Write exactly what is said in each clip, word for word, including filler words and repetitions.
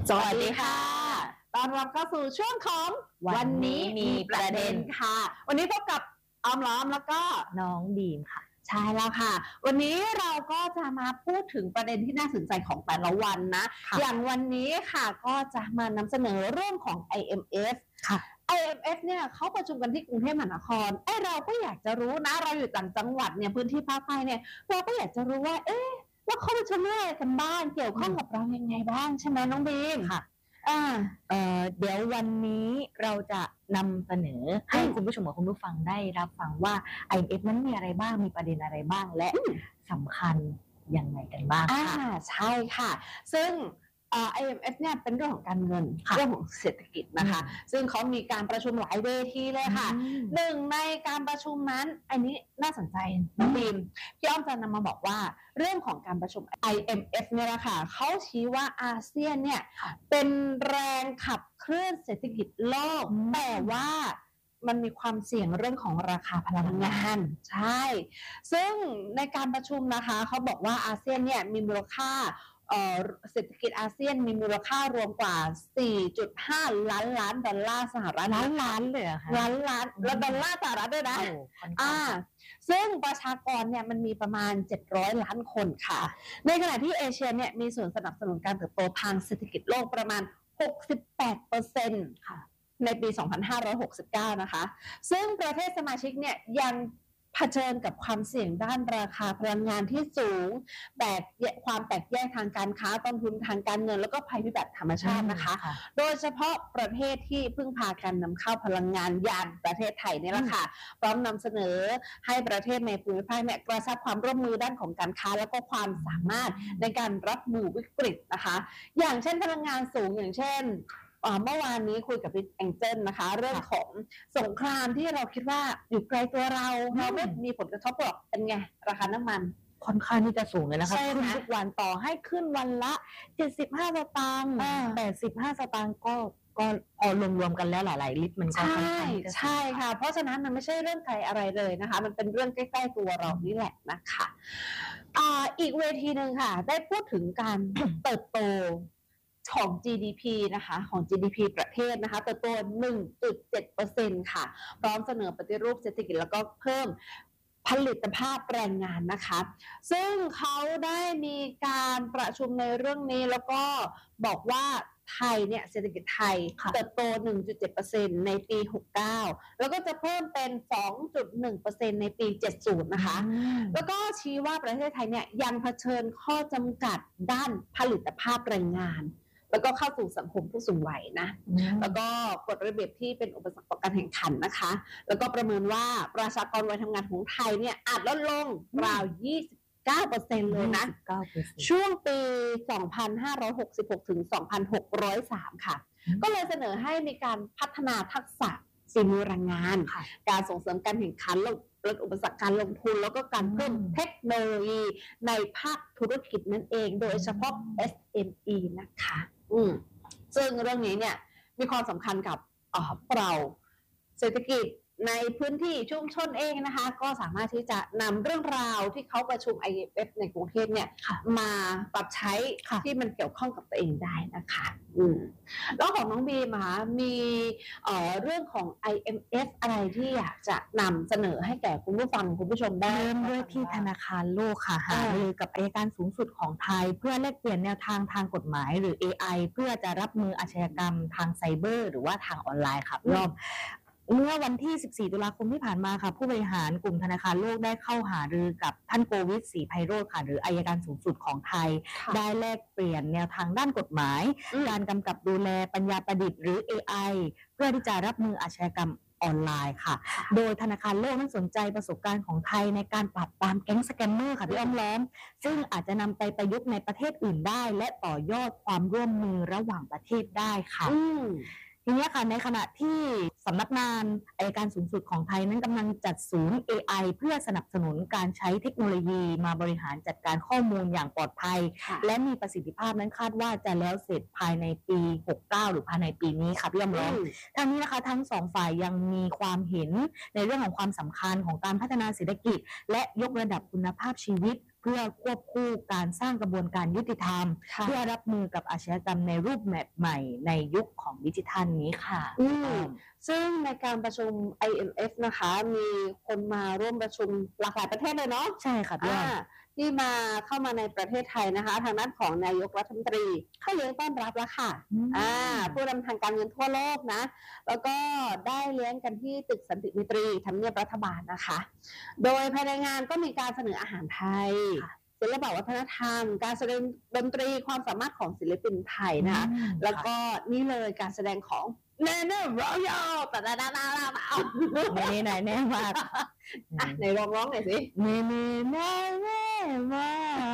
สวัสดีค่ะต้อนรับเข้าสู่ช่วงของวันนี้มีประเด็นค่ะวันนี้พบกับออมล้อมแล้วก็น้องบีมค่ะใช่แล้วค่ะวันนี้เราก็จะมาพูดถึงประเด็นที่น่าสนใจของแต่ละวันนะอย่างวันนี้ค่ะก็จะมานำเสนอเรื่องของ ไอ เอ็ม เอฟ ค่ะ ไอ เอ็ม เอฟ เนี่ยเขาประชุมกันที่กรุงเทพมหานครเอ้เราก็อยากจะรู้นะเราอยู่ต่างจังหวัดเนี่ยพื้นที่ภาคใต้เนี่ยเราก็อยากจะรู้ว่าเอ๊ะว่าเขาประชุมอะไรกันบ้างเกี่ยวข้องกับเรายังไงบ้างใช่ไหมน้องบีมค่ะอ่าเอ่อเดี๋ยววันนี้เราจะนำเสนอให้คุณผู้ชมกับคุณผู้ฟังได้รับฟังว่า ไอ เอ็ม เอฟ นั้นมีอะไรบ้างมีประเด็นอะไรบ้างและสำคัญยังไงกันบ้างค่ะใช่ค่ะซึ่งไอ เอ็ม เอฟ เนี่ยเป็นเรื่องของการเงินเรื่องของเศรษฐกิจนะคะซึ่งเขามีการประชุมหลายเวทีเลยค่ะหนึ่งในการประชุมนั้นอันนี้น่าสนใจน้องบีมพี่อ้อมจะนำมาบอกว่าเรื่องของการประชุม ไอ เอ็ม เอฟ เนี่ยนะคะเขาชี้ว่าอาเซียนเนี่ยเป็นแรงขับเคลื่อนเศรษฐกิจโลกแต่ว่ามันมีความเสี่ยงเรื่องของราคาพลังงานใช่ซึ่งในการประชุมนะคะเขาบอกว่าอาเซียนเนี่ยมีมูลค่าเศรษฐกิจอาเซียนมีมูลค่ารวมกว่า สี่จุดห้า ล้านล้านดอลลาร์สหรัฐล้านล้านเลยค่ะล้านล้านแล้วดอลลาร์สหรัฐด้วยนะอ่าซึ่งประชากรเนี่ยมันมีประมาณเจ็ดร้อยล้านคนค่ะในขณะที่เอเชียเนี่ยมีส่วนสนับสนุนการเติบโตทางเศรษฐกิจโลกประมาณ หกสิบแปดเปอร์เซ็นต์ ค่ะในปี สองพันห้าร้อยหกสิบเก้า นะคะซึ่งประเทศสมาชิกเนี่ยยังเผชิญกับความเสี่ยงด้านราคาพลังงานที่สูงแตกความแตกแยกทางการค้าต้นทุนทางการเงินแล้วก็ภัยพิบัติธรรมชาตินะคะโดยเฉพาะประเทศที่พึ่งพาการนำเข้าพลังงานอย่างประเทศไทยนี่แหละค่ะพร้อมนำเสนอให้ประเทศในภูมิภาคเนี่ยกระชับความร่วมมือด้านของการค้าแล้วก็ความสามารถในการรับมือวิกฤตนะคะอย่างเช่นพลังงานสูงอย่างเช่นเมื่อวานนี้คุยกับพี่แองเจิลนะคะเรื่องของสงครามที่เราคิดว่าอยู่ไกลตัวเราเราไม่มีผลกระทบหรอกเป็นไงราคาน้ำมันค่อนข้างที่จะสูงเลยนะคะขึ้นทุกวันต่อให้ขึ้นวันละเจ็ดสิบห้าสตางค์แปดสิบห้าสตางค์ก็ก็พอรวมๆกันแล้วหลายๆลิตรมันก็ค่อนข้างใช่ค่ะเพราะฉะนั้นมันไม่ใช่เรื่องไกลอะไรเลยนะคะมันเป็นเรื่องใกล้ๆตัวเรานี่แหละนะคะอ่าอีกเวทีนึงค่ะได้พูดถึงการเติบโตของ จี ดี พี นะคะของ จี ดี พี ประเทศนะคะเติบโต หนึ่งจุดเจ็ดเปอร์เซ็นต์ ค่ะพร้อมเสนอปฏิรูปเศรษฐกิจแล้วก็เพิ่มผลิตภาพแรงงานนะคะซึ่งเขาได้มีการประชุมในเรื่องนี้แล้วก็บอกว่าไทยเนี่ยเศรษฐกิจไทยเติบโต หนึ่งจุดเจ็ดเปอร์เซ็นต์ ในปีหกสิบเก้าแล้วก็จะเพิ่มเป็น สองจุดหนึ่งเปอร์เซ็นต์ ในปีเจ็ดสิบนะคะแล้วก็ชี้ว่าประเทศไทยเนี่ยยังเผชิญข้อจำกัดด้านผลิตภาพแรงงานแล้วก็เข้าสู่สังคมผู้สูงวัยนะแล้วก็กฎระเบียบที่เป็นอุปสรรคต่อการแข่งขันนะคะแล้วก็ประเมินว่าประชากรวัยทำงานของไทยเนี่ยอาจลดลงราว ยี่สิบเก้าเปอร์เซ็นต์ เลยนะช่วงปี สองพันห้าร้อยหกสิบหก ถึง สองพันหกร้อยสาม ค่ะก็เลยเสนอให้มีการพัฒนาทักษะฝีมือแรงงานการส่งเสริมการแข่งขันลดลดอุปสรรคการลงทุนแล้วก็การเพิ่มเทคโนโลยีในภาคธุรกิจนั่นเองโดยเฉพาะ เอส เอ็ม อี นะคะอืมซึ่งเรื่องนี้เนี่ยมีความสำคัญกับเราเศรษฐกิจในพื้นที่ชุมชนเองนะคะก็สามารถที่จะนำเรื่องราวที่เขาประชุม ไอ เอ็ม เอฟ ในกรุงเทพเนี่ยมาปรับใช้ที่มันเกี่ยวข้องกับตัวเองได้นะคะอืมแล้วของน้องบีมามีเอ่อเรื่องของ ไอ เอ็ม เอฟ อะไรที่อยากจะนำเสนอให้แก่คุณผู้ฟังคุณผู้ชมได้เริ่มด้วยที่ธนาคารโลกค่ะหารือกับอัยการสูงสุดของไทยเพื่อแลกเปลี่ยนแนวทางทางกฎหมายหรือ เอ ไอ เพื่อจะรับมืออาชญากรรมทางไซเบอร์หรือว่าทางออนไลน์ค่ะรอบเมื่อวันที่สิบสี่ตุลาคมที่ผ่านมาค่ะผู้บริหารกลุ่มธนาคารโลกได้เข้าหารือกับท่านโกวิทศรีไพโรจน์ค่ะหรืออัยการสูงสุดของไทยได้แลกเปลี่ยนแนวทางด้านกฎหมายการกำกับดูแลปัญญาประดิษฐ์หรือ เอ ไอ เพื่อที่จะรับมืออาชญากรรมออนไลน์ค่ะโดยธนาคารโลกนั้นสนใจประสบการณ์ของไทยในการปราบปรามแก๊งสแกมเมอร์ค่ะพี่อ้อมล้อมซึ่งอาจจะนำไปประยุกต์ในประเทศอื่นได้และต่อยอดความร่วมมือระหว่างประเทศได้ค่ะทีนี้ค่ะในขณะที่สำนักงานอัยการสูงสุดของไทยนั้นกำลังจัดศูนย์ เอ ไอ เพื่อสนับสนุนการใช้เทคโนโลยีมาบริหารจัดการข้อมูลอย่างปลอดภัยและมีประสิทธิภาพนั้นคาดว่าจะแล้วเสร็จภายในปีหกสิบเก้าหรือภายในปีนี้ค่ะพี่อ้อมล้อมทางนี้นะคะทั้งสองฝ่ายยังมีความเห็นในเรื่องของความสำคัญของการพัฒนาเศรษฐกิจและยกระดับคุณภาพชีวิตเพื่อควบคู่การสร้างกระบวนการยุติธรรมค่ะเพื่อรับมือกับอาชญากรรมในรูปแบบใหม่ในยุคของดิจิทัลนี้ค่ะอืม ซึ่งในการประชุม ไอ เอ็ม เอฟ นะคะ มีคนมาร่วมประชุมหลากหลายประเทศเลยเนาะใช่ค่ะพี่อ้อมอ่าที่มาเข้ามาในประเทศไทยนะคะ ทางด้านของนายกรัฐมนตรีก็เลี้ยงต้อนรับแล้วค่ะอืมอ่าผู้นำทางการเงินทั่วโลกนะ แล้วก็ได้เลี้ยงกันที่ตึกสันติมัยตรีทำเนียบรัฐบาลนะคะ โดยภายในงานก็มีการเสนออาหารไทย ศิลปะวัฒนธรรม การแสดงดนตรีความสามารถของศิลปินไทยนะคะอืมแล้วก็นี่เลยการแสดงของเนเน่รอยัลแต่ดาดาดาดาดาเน่เน่แน่มากอ่ะไหนลองร้องหน่อยสิเน่เน่แน่แน่มาก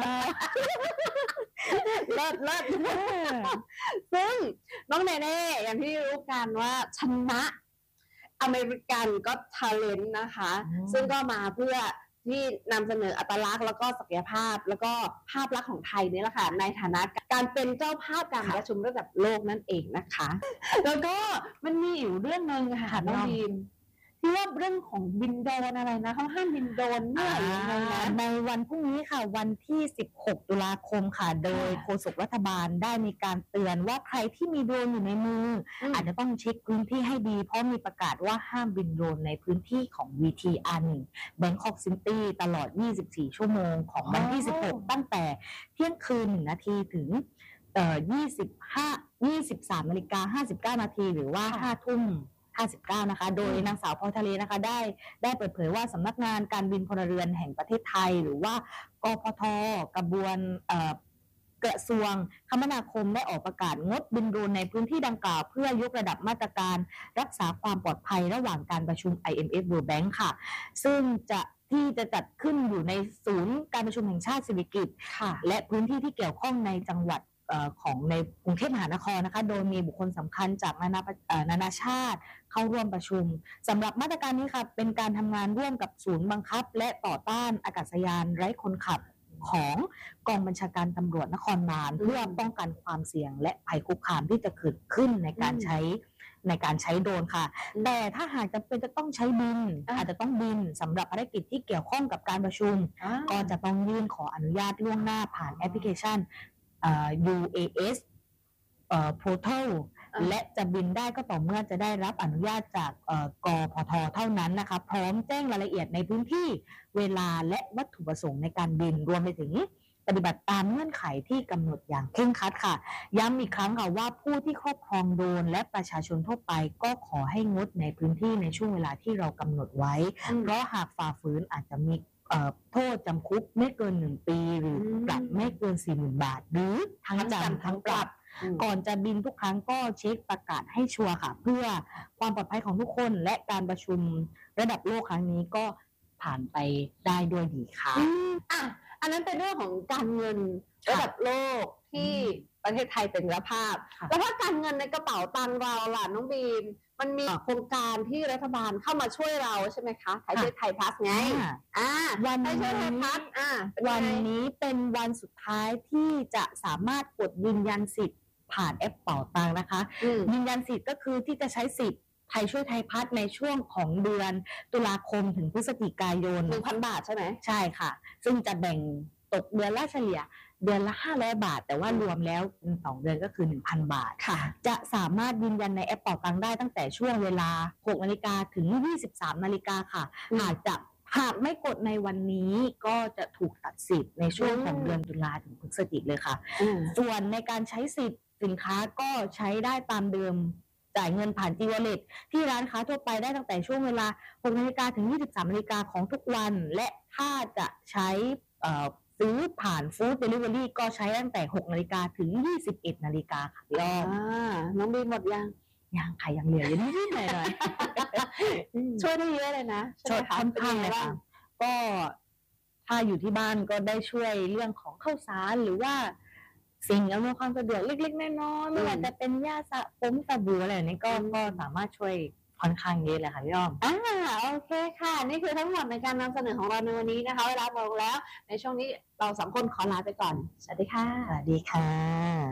เลิศเลิศซึ่งน้องเนเน่อย่างที่รู้กันว่าชนะอเมริกันก็ทาเลนต์นะคะอืมซึ่งก็มาเพื่อที่นำเสนออัตลักษณ์แล้วก็ศักยภาพแล้วก็ภาพลักษณ์ของไทยนี่แหละค่ะในฐานะการเป็นเจ้าภาพการประชุมระดับโลกนั่นเองนะคะ แล้วก็มันมีอยู่เรื่องหนึ่งค่ะน้องบีมที่ว่าเรื่องของบินโดรนอะไรนะเขาห้ามบินโดรนเมื่อไหร่ยังไงนะในวันพรุ่งนี้ค่ะวันที่สิบหกตุลาคมค่ะโดยโฆษกรัฐบาลได้มีการเตือนว่าใครที่มีโดรนอยู่ในมืออมอาจจะต้องเช็คพื้นที่ให้ดีเพราะมีประกาศว่าห้ามบินโดรนในพื้นที่ของ วี ที อาร์ หนึ่ง Bangkok City ตลอดยี่สิบสี่ชั่วโมงของวันที่อ๋อสิบหกตั้งแต่เที่ยงคืนหนึ่งนาทีถึงเอ่อยี่สิบห้า ยี่สิบสามนาฬิกาห้าสิบเก้านาทีหรือว่าห้าทุ่มห้าสิบเก้านะคะ โดยนางสาวพรทะเลนะคะได้ได้เปิดเผยว่าสำนักงานการบินพลเรือนแห่งประเทศไทย หรือว่ากพทกระบวนเอ่อกระทรวงคมนาคมได้ออกประกาศงดบินโดรนในพื้นที่ดังกล่าว เพื่อยกระดับมาตรการรักษาความปลอดภัยระหว่างการประชุม ไอ เอ็ม เอฟ World Bank ค่ะ ซึ่งจะที่จะจัดขึ้นอยู่ในศูนย์การประชุมแห่งชาติสิริกิติ์ค่ะและพื้นที่ที่เกี่ยวข้องในจังหวัดเอ่อของในกรุงเทพมหานครนะคะ โดยมีบุคคลสำคัญจากนานาประเอ่อนานาชาติเข้าร่วมประชุมสำหรับมาตรการนี้ค่ะเป็นการทำงานร่วมกับศูนย์บังคับ และต่อต้านอากาศยานไร้คนขับของกองบัญชาการตำรวจนครบาลอืมเพื่อป้องกันความเสี่ยงและภัยคุกคามที่จะเกิดขึ้นในการอืมใช้ในการใช้โดรนค่ะอืมแต่ถ้าหากจำเป็นจะต้องใช้บินอ่ะอาจจะต้องบินสำหรับภารกิจที่เกี่ยวข้องกับการประชุม ก็จะต้องยื่นขออนุญาตล่วงหน้าผ่านแอปพลิเคชันเอ่อ ยู เอ เอส เอ่อ Portal อ่าและจะบินได้ก็ต่อเมื่อจะได้รับอนุญาตจากเอ่อกพทเท่านั้นนะคะพร้อมแจ้งรายละเอียดในพื้นที่เวลาและวัตถุประสงค์ในการบินรวมไปถึงปฏิบัติตามเงื่อนไขที่กำหนดอย่างเคร่งครัดค่ะ ย้ำอีกครั้งค่ะว่าผู้ที่ครอบครองโดรนและประชาชนทั่วไปก็ขอให้งดในพื้นที่ในช่วงเวลาที่เรากำหนดไว้อืมเพราะหากฝ่าฝืนอาจจะมีเอ่อโทษจำคุกไม่เกินหนึ่งปีหรืออมปรับไม่เกินสี่หมื่นบาท หรือทั้งทั้งจำจำทั้งปรับอืมก่อนจะบินทุกครั้งก็เช็คประกาศให้ชัวร์ค่ะ เพื่อความปลอดภัยของทุกคนและการประชุมระดับโลกครั้งนี้ก็ผ่านไปได้ด้วยดีค่ะอืมอ่ะอันนั้นเป็นเรื่องของการเงินค่ะระดับโลกที่อืมประเทศไทยเป็นเจ้าภาพค่ะแล้วถ้าการเงินในกระเป๋าตังค์เราล่ะน้องบีม มันมีโครงการที่รัฐบาลเข้ามาช่วยเราใช่ไหมคะไทยช่วยไทยพลัสไงอ่าอ่าวันไทยช่วยไทยนี้พลัสอ่าเป็วันไงนี้เป็นวันสุดท้ายที่จะสามารถกดยืนยันสิทธิ์ผ่านแอปเป๋าตังค์นะคะอืมยืนยันสิทธิ์ก็คือที่จะใช้สิทธิ์ไทยช่วยไทยพัฒน์ในช่วงของเดือนตุลาคมถึงพฤศจิกายนหนึ่งพันบาทใช่ไหมใช่ค่ะ ซึ่งจะแบ่งตกเดือนละเฉลี่ยเดือนละห้าร้อยบาท แต่ว่ารวมแล้วเป็นสองเดือนก็คือ หนึ่งพัน บาทค่ะจะสามารถยืนยันในแอปเป่าตังค์ได้ตั้งแต่ช่วงเวลาหกนาฬิกาถึงยี่สิบสามนาฬิกาค่ะอืมหากจะหากไม่กดในวันนี้ก็จะถูกตัดสิทธิ์ในช่วงของอืมเดือนตุลาถึงพฤศจิกเลยค่ะอืมส่วนในการใช้สิทธิ์สินค้าก็ใช้ได้ตามเดิม จ่ายเงินผ่าน จี Wallet ที่ร้านค้าทั่วไปได้ตั้งแต่ช่วงเวลาหกนาฬิกาถึงยี่สิบสามนาฬิกาของทุกวัน และถ้าจะใช้เอ่อซื้อผ่านฟู้ดเดลิเวอรี่ก็ใช้ตั้งแต่หกนาฬิกาถึงยี่สิบเอ็ดนาฬิกาค่ะพี่อ้อมอ่าน้องบีมหมดยังยังค่ะยังเหลืออยู่นิดๆหน่อยๆอืมช่วยได้เยอะเลยนะชดใไหมค่อนป็ข้างไเลยบ้ค่ะก็ถ้าอยู่ที่บ้านก็ได้ช่วยเรื่องของข้าวสารหรือว่าสิ่งอำนวยความสะดวกเล็กๆน้อยๆไม่ว่าจะเป็นยาสระผมสบู่อะไรแบบนี้ก็ก็สามารถช่วยค่อนข้างเยอะเลยค่ะพี่อ้อมอ่าโอเคค่ะ นี่คือทั้งหมดในการนำเสนอของเราในวันนี้นะคะ เวลาหมดลงแล้ว ในช่วงนี้เราสามคนขอลาไปก่อน สวัสดีค่ะสวัสดีค่ะ